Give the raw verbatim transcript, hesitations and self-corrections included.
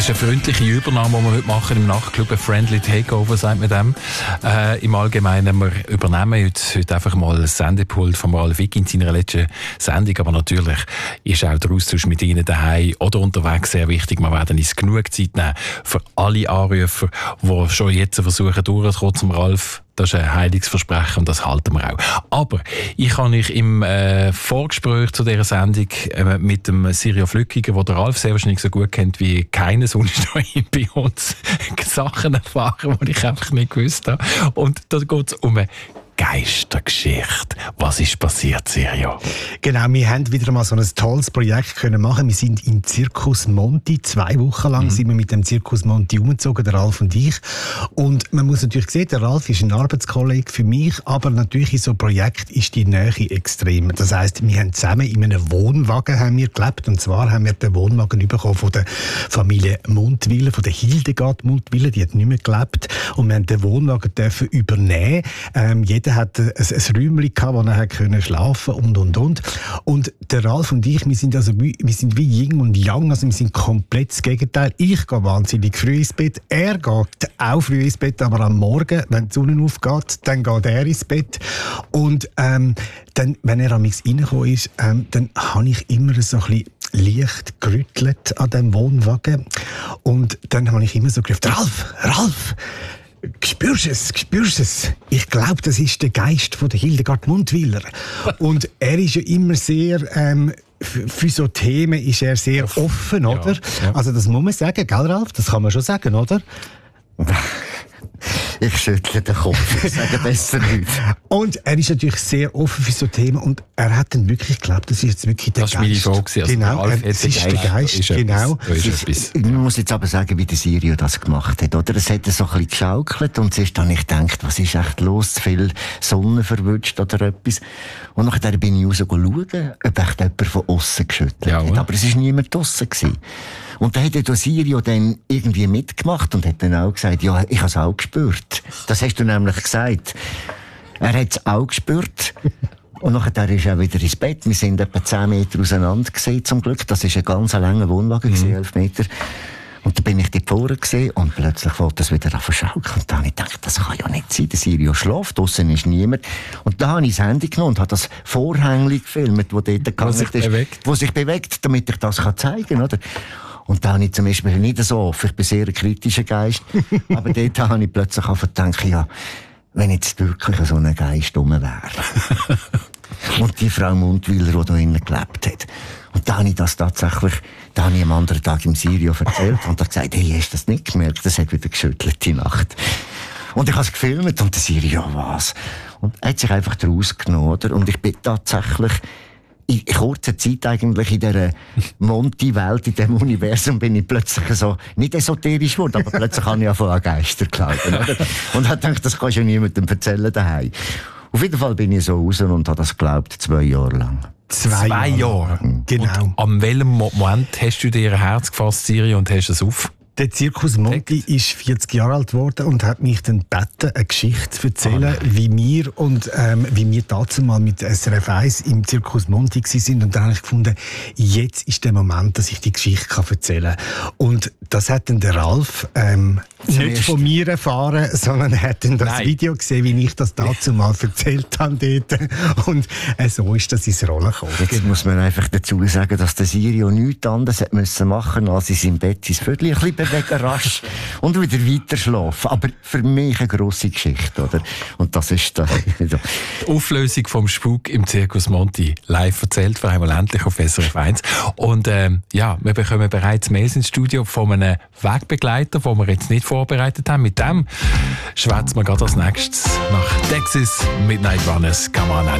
Das ist eine freundliche Übernahme, die wir heute machen im Nachtclub. Ein Friendly Takeover, sagt man dem. Äh, Im Allgemeinen, wir übernehmen heute, heute einfach mal das Sendepult von Ralf Wick in seiner letzten Sendung. Aber natürlich ist auch der Austausch mit Ihnen daheim oder unterwegs sehr wichtig. Wir werden uns genug Zeit nehmen für alle Anrufer, die schon jetzt versuchen durchzukommen zum Ralf. Das ist ein Heilungsversprechen und das halten wir auch. Aber ich kann euch im äh, Vorgespräch zu dieser Sendung äh, mit dem Sirio Flückiger, den der Ralf sehr wahrscheinlich so gut kennt wie keines, und ist bei uns Sachen erfahren, die ich einfach nicht gewusst habe. Und da geht es um eine Geistergeschichte. Was ist passiert, Sirio? Genau, wir haben wieder mal so ein tolles Projekt können machen. Wir sind im Zirkus Monti. Zwei Wochen lang mhm. sind wir mit dem Zirkus Monti umgezogen, der Ralf und ich. Und man muss natürlich sehen, der Ralf ist ein Arbeitskollege für mich, aber natürlich in so einem Projekt ist die Nähe extrem. Das heisst, wir haben zusammen in einem Wohnwagen haben wir gelebt. Und zwar haben wir den Wohnwagen bekommen von der Familie Mundwiller, von der Hildegard Mundwiller. Die hat nicht mehr gelebt. Und wir haben den Wohnwagen dürfen übernehmen. Ähm, jeder hat ein, ein Räumchen gehabt, wo er können schlafen und und und. Und der Ralf und ich, wir sind also wie, wir sind wie Yin und Yang, also wir sind komplett das Gegenteil. Ich gehe wahnsinnig früh ins Bett, er geht auch früh ins Bett, aber am Morgen, wenn die Sonne aufgeht, dann geht er ins Bett. Und ähm, dann, wenn er am Mix reingekommen ist, ähm, dann habe ich immer so ein bisschen leicht gerüttelt an dem Wohnwagen. Und dann habe ich immer so gerufen: Ralf, Ralf! Spürst du es? Spürst du es? Ich glaube, das ist der Geist von der Hildegard Mundwiller. Und er ist ja immer sehr, ähm, für so Themen ist er sehr offen, oder? Ja, ja. Also das muss man sagen, gell, Ralf? Das kann man schon sagen, oder? Ich schüttle den Kopf, ich sage besser nicht. Und er ist natürlich sehr offen für so Themen und er hat dann wirklich geglaubt, das ist jetzt wirklich der das Geist. Das war meine Frage. Also genau, er, es ist der Geist, ist genau. Ich muss jetzt aber sagen, wie der Sirio das gemacht hat, oder? Es hat so ein bisschen geschaukelt und zuerst habe ich gedacht, was ist echt los, zu viel Sonne verwünscht oder etwas. Und nachher bin ich raus schauen, ob echt jemand von aussen geschüttelt ja, hat. Aber es war niemand draussen gewesen. Und dann hat der Sirio dann irgendwie mitgemacht und hat dann auch gesagt, ja, ich habe es auch gespürt. Das hast du nämlich gesagt. Er hat es auch gespürt. Und nachher ist er auch wieder ins Bett. Wir sind etwa zehn Meter auseinander gesehen, zum Glück. Das war ein ganz langer Wohnwagen, mhm. elf Meter. Und dann bin ich dort vorne gesehen und plötzlich wollte das wieder verschaukeln. Und dann habe ich gedacht, das kann ja nicht sein. Der Sirio schläft, draussen ist niemand. Und dann habe ich das Handy genommen und habe das Vorhängchen gefilmt, das dort gegangen ist, bewegt. Wo sich bewegt, damit ich das zeigen kann, oder? Und da habe ich zum Beispiel nicht so offen, ich bin sehr ein kritischer Geist, aber dort habe ich plötzlich gedacht, ja, wenn jetzt wirklich so ein Geist rum wäre. Und die Frau Mundwiller, die da innen gelebt hat. Und da habe ich das tatsächlich, da habe ich am anderen Tag im Sirio erzählt und er gesagt, hey, hast du das nicht gemerkt? Das hat wieder geschüttelt die Nacht. Und ich habe es gefilmt und der Sirio, was? Und er hat sich einfach daraus genommen, oder? Und ich bin tatsächlich in kurzer Zeit eigentlich in dieser Monti-Welt, in diesem Universum, bin ich plötzlich so, nicht esoterisch geworden, aber plötzlich habe ich angefangen an Geister glauben, oder? Und habe gedacht, das kannst du ja niemandem erzählen daheim. Auf jeden Fall bin ich so raus und habe das geglaubt, zwei Jahre lang. Zwei, zwei Jahre? Jahre. Genau. Und an welchem Moment hast du dir ein Herz gefasst, Siri, und hast es auf? Der Zirkus Monti ist vierzig Jahre alt geworden und hat mich dann gebeten, eine Geschichte zu erzählen, oh wie wir und ähm, wie wir dazu mal mit S R F eins im Zirkus Monti waren. Und dann habe ich gefunden, jetzt ist der Moment, dass ich die Geschichte kann erzählen kann. Und das hat dann der Ralf ähm, nicht von mir erfahren, sondern er hat dann das Nein. Video gesehen, wie ich das dazu mal erzählt habe dort. Und äh, so ist das ins Rollen gekommen. Jetzt genau. muss man einfach dazu sagen, dass der Sirio nichts anderes hat müssen machen, als in seinem Bett sein Viertel ein bisschen bewegen, rasch und wieder weiter schlafen. Aber für mich eine grosse Geschichte, oder? Und das ist da. Die Auflösung vom Spuk im Zirkus Monti live erzählt, vor einmal endlich auf S R F eins. Und ähm, ja, wir bekommen bereits Mails ins Studio von einem Wegbegleiter, den wir jetzt nicht vorbereitet haben. Mit dem schwätzen wir gerade als nächstes nach Texas Midnight Runners. Come on,